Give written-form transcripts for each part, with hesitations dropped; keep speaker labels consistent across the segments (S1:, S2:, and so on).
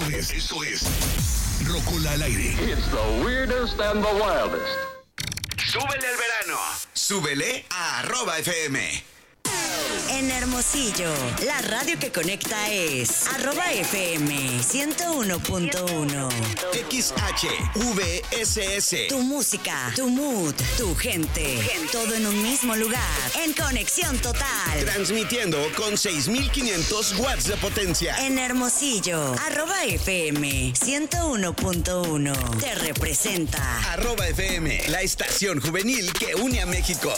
S1: Esto es Rocola al aire.
S2: It's the weirdest and the wildest.
S1: Súbele al verano. Súbele a @FM.
S3: En Hermosillo, la radio que conecta es @FM 101.1.
S1: XHVSS.
S3: Tu música, tu mood, tu gente. Todo en un mismo lugar. En conexión total.
S1: Transmitiendo con 6,500 watts de potencia.
S3: En Hermosillo, @FM 101.1. Te representa.
S1: @FM, la estación juvenil que une a México.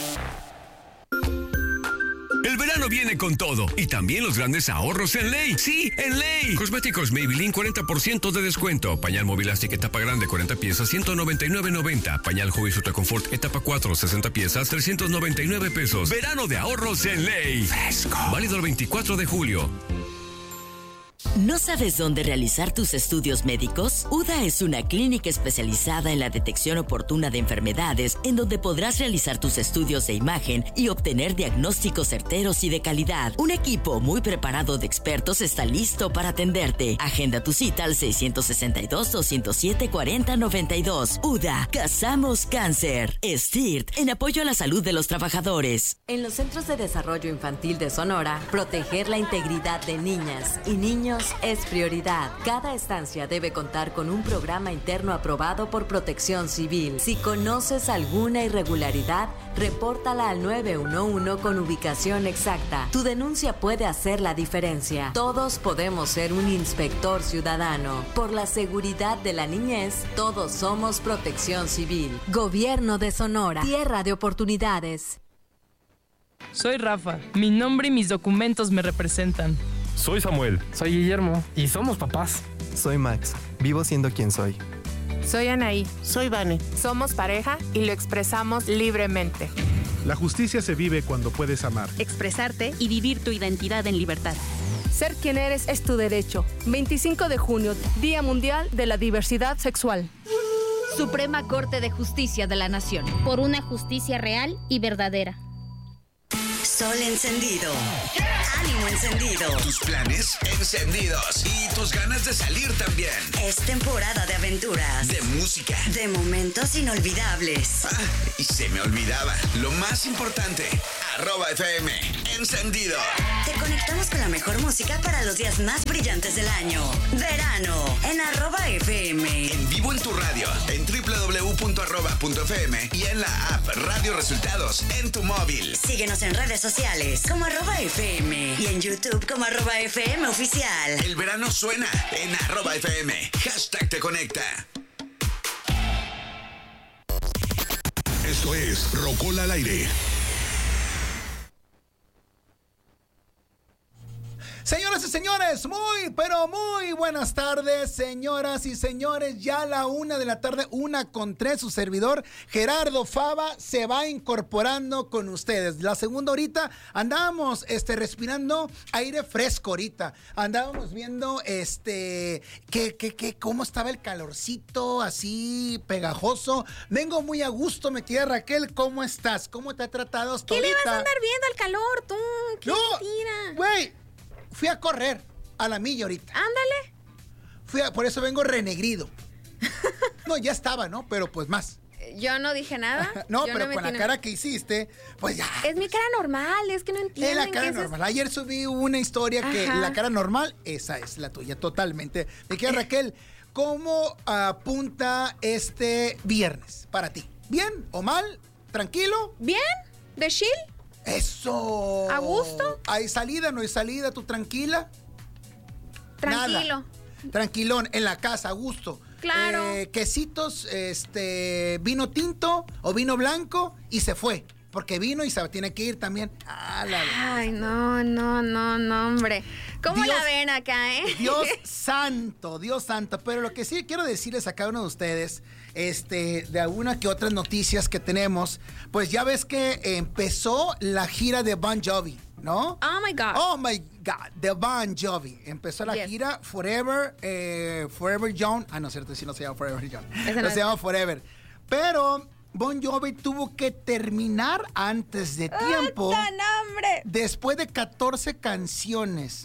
S4: El verano viene con todo y también los grandes ahorros en Ley. Sí, en Ley. Cosméticos Maybelline 40% de descuento. Pañal Movilastic etapa grande 40 piezas 199.90. Pañal Huggies Ultra Comfort etapa 4 60 piezas 399 pesos. Verano de ahorros en Ley. Fresco. Válido el 24 de julio.
S5: ¿No sabes dónde realizar tus estudios médicos? UDA es una clínica especializada en la detección oportuna de enfermedades, en donde podrás realizar tus estudios de imagen y obtener diagnósticos certeros y de calidad. Un equipo muy preparado de expertos está listo para atenderte. Agenda tu cita al 662-207-4092. UDA, cazamos cáncer. STIRT, en apoyo a la salud de los trabajadores.
S6: En los Centros de Desarrollo Infantil de Sonora, proteger la integridad de niñas y niños es prioridad. Cada estancia debe contar con un programa interno aprobado por Protección Civil. Si conoces alguna irregularidad, repórtala al 911 con ubicación exacta. Tu denuncia puede hacer la diferencia. Todos podemos ser un inspector ciudadano. Por la seguridad de la niñez, todos somos Protección Civil. Gobierno de Sonora. Tierra de oportunidades.
S7: Soy Rafa. Mi nombre y mis documentos me representan.
S8: Soy Samuel.
S9: Soy Guillermo. Y somos papás.
S10: Soy Max. Vivo siendo quien soy.
S11: Soy Anaí.
S12: Soy Vane.
S11: Somos pareja y lo expresamos libremente.
S13: La justicia se vive cuando puedes amar,
S14: expresarte y vivir tu identidad en libertad.
S15: Ser quien eres es tu derecho. 25 de junio, Día Mundial de la Diversidad Sexual.
S14: Suprema Corte de Justicia de la Nación.
S16: Por una justicia real y verdadera.
S3: Sol encendido. Ánimo encendido.
S1: Tus planes encendidos. Y tus ganas de salir también.
S3: Es temporada de aventuras.
S1: De música.
S3: De momentos inolvidables.
S1: Y se me olvidaba. Lo más importante. @FM. Encendido.
S3: Te conectamos con la mejor música para los días más brillantes del año. Verano. En @FM.
S1: En vivo en tu radio. En www.arroba.fm. Y en la app Radio Resultados. En tu móvil.
S3: Síguenos en redes sociales como @FM y en YouTube como @FM Oficial.
S1: El verano suena en @FM. #te conecta.
S17: Esto es Rocola al aire.
S18: Señoras y señores, pero muy buenas tardes, señoras y señores. Ya a la 1 de la tarde, 1:03, su servidor Gerardo Fava se va incorporando con ustedes. La segunda horita andábamos respirando aire fresco ahorita. Andábamos viendo cómo estaba el calorcito así pegajoso. Vengo muy a gusto, mi querida Raquel. ¿Cómo estás? ¿Cómo te ha tratado hasta ahorita?
S19: ¿Qué le vas a andar viendo al calor tú? ¿Qué mentira?
S18: Güey. Fui a correr a la milla ahorita.
S19: Ándale.
S18: Por eso vengo renegrido. No, ya estaba, ¿no? Pero pues más.
S19: Yo no dije nada.
S18: No, pero con la cara que hiciste, pues ya.
S19: Es mi cara normal, es que no entienden.
S18: Es la cara normal. Ayer subí una historia que la cara normal, esa es la tuya, totalmente. Me queda Raquel, ¿cómo apunta este viernes para ti? ¿Bien o mal? ¿Tranquilo?
S19: Bien, de chill.
S18: ¡Eso!
S19: ¿A gusto?
S18: ¿Hay salida, no hay salida? ¿Tú tranquila?
S19: Tranquilo.
S18: Nada. Tranquilón, en la casa, a gusto.
S19: Claro.
S18: Quesitos, vino tinto o vino blanco y se fue. Porque vino y se tiene que ir también.
S19: Ay, no, hombre. ¿Cómo la ven acá,
S18: Dios santo. Pero lo que sí quiero decirles a cada uno de ustedes, de alguna que otras noticias que tenemos, pues ya ves que empezó la gira de Bon Jovi, ¿no?
S19: Oh my God,
S18: de Bon Jovi. Empezó la gira Forever Young. No es cierto, si no se llama Forever Young. No se llama Forever. Pero Bon Jovi tuvo que terminar antes de tiempo.
S19: ¡Hombre!
S18: Después de 14 canciones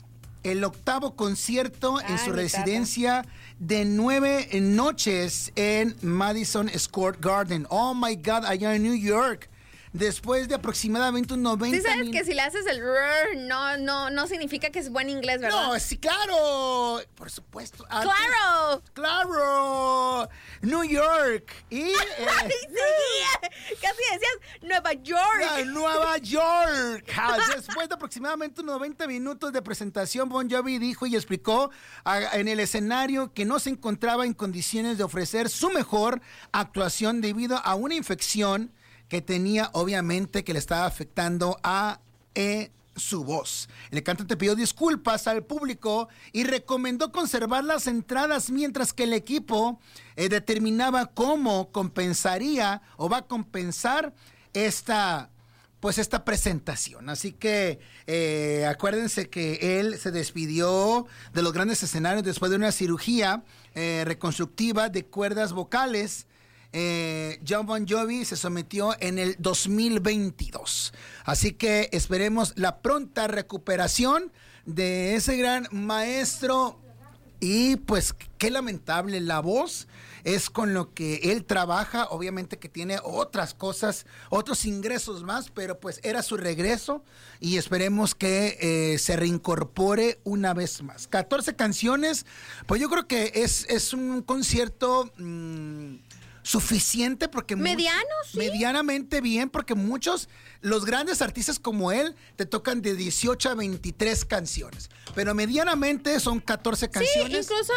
S18: el 8º concierto en su residencia de 9 noches en Madison Square Garden. Oh my God, allá en New York. Después de aproximadamente un 90
S19: Sí sabes que si le haces el no significa que es buen inglés, ¿verdad?
S18: No, sí, claro. Por supuesto.
S19: ¡Claro!
S18: ¡Claro! New York. Y...
S19: ¡Ay, seguía! Casi decías Nueva York.
S18: Nueva York. Después de aproximadamente 90 minutos de presentación, Bon Jovi dijo y explicó en el escenario que no se encontraba en condiciones de ofrecer su mejor actuación debido a una infección que tenía, obviamente, que le estaba afectando a su voz. El cantante pidió disculpas al público y recomendó conservar las entradas mientras que el equipo determinaba cómo compensaría o va a compensar esta presentación. Así que acuérdense que él se despidió de los grandes escenarios después de una cirugía reconstructiva de cuerdas vocales. Jon Bon Jovi se sometió en el 2022. Así que esperemos la pronta recuperación de ese gran maestro. Y pues qué lamentable, la voz es con lo que él trabaja. Obviamente que tiene otras cosas, otros ingresos más, pero pues era su regreso y esperemos que se reincorpore una vez más. 14 canciones, pues yo creo que es un concierto... suficiente porque...
S19: ¿Sí?
S18: Medianamente bien, porque los grandes artistas como él, te tocan de 18 a 23 canciones. Pero medianamente son 14 canciones.
S19: Sí, incluso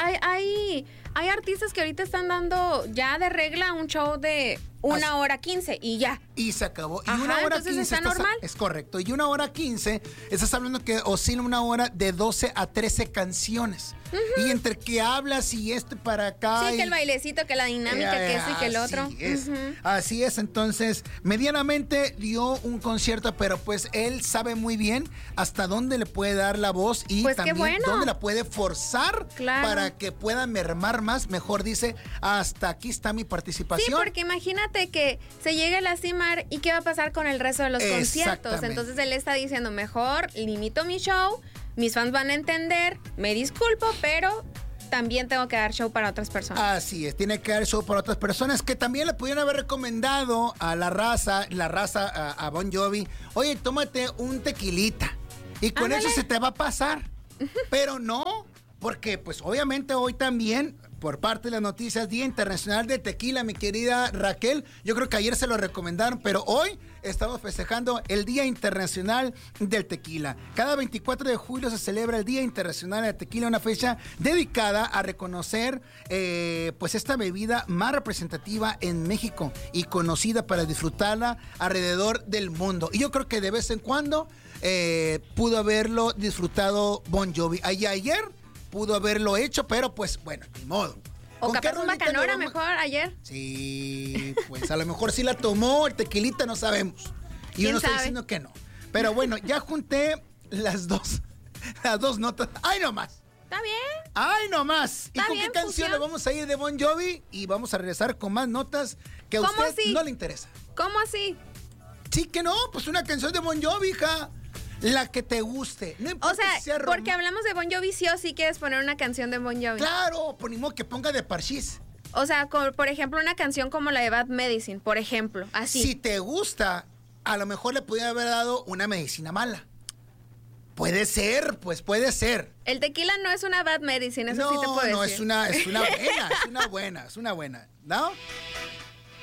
S19: hay artistas que ahorita están dando ya de regla un show de 1:15 y ya.
S18: Y se acabó. Y
S19: Ajá,
S18: 1:15
S19: está normal.
S18: Es correcto. Y 1:15 estás hablando que oscila una hora de 12 a 13 canciones. Uh-huh. Y entre que hablas y para acá.
S19: Sí, que el bailecito, que la dinámica, que eso y que el otro.
S18: Así es. Entonces, medianamente dio un concierto, pero pues él sabe muy bien hasta dónde le puede dar la voz y
S19: pues
S18: también dónde la puede forzar para que pueda mermar más. Mejor dice, hasta aquí está mi participación.
S19: Sí, porque imagínate que se llegue a lastimar y qué va a pasar con el resto de los conciertos. Entonces él está diciendo, mejor limito mi show, mis fans van a entender, me disculpo, pero también tengo que dar show para otras personas.
S18: Así es, tiene que dar show para otras personas que también le pudieron haber recomendado a la raza a Bon Jovi, oye, tómate un tequilita y con eso se te va a pasar. Pero no, porque pues obviamente hoy también, por parte de las noticias, Día Internacional de Tequila, mi querida Raquel. Yo creo que ayer se lo recomendaron, pero hoy estamos festejando el Día Internacional del Tequila. Cada 24 de julio se celebra el Día Internacional del Tequila, una fecha dedicada a reconocer pues esta bebida más representativa en México y conocida para disfrutarla alrededor del mundo. Y yo creo que de vez en cuando pudo haberlo disfrutado Bon Jovi. Ayer pudo haberlo hecho, pero pues bueno, ni modo.
S19: O capaz un bacanora mejor ayer.
S18: Sí, pues a lo mejor sí la tomó, el tequilita no sabemos. Y uno está diciendo que no. Pero bueno, ya junté las dos notas. ¡Ay, no más!
S19: Está bien.
S18: ¡Ay, no más! ¿Y con
S19: bien,
S18: qué canción le vamos a ir de Bon Jovi? Y vamos a regresar con más notas que a usted no le interesa.
S19: ¿Cómo así?
S18: Sí que no, pues una canción de Bon Jovi, hija. La que te guste. No importa,
S19: o sea,
S18: si sea
S19: porque hablamos de Bon Jovi, sí o sí quieres poner una canción de Bon Jovi.
S18: Claro, por ni modo que ponga de Parchís.
S19: O sea, por ejemplo, una canción como la de Bad Medicine, por ejemplo, así.
S18: Si te gusta, a lo mejor le podría haber dado una medicina mala. Puede ser, pues puede ser.
S19: El tequila no es una Bad Medicine, eso sí te puedo decir.
S18: No, es una buena, ¿no?